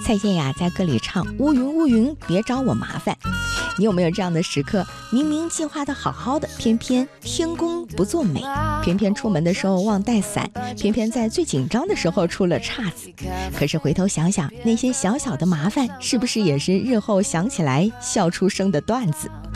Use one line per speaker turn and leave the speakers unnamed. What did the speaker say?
蔡健雅在歌里唱乌云乌云别找我麻烦。你有没有这样的时刻，明明计划的好好的，偏偏天公不作美，偏偏出门的时候忘带伞，偏偏在最紧张的时候出了岔子。可是回头想想，那些小小的麻烦是不是也是日后想起来笑出声的段子？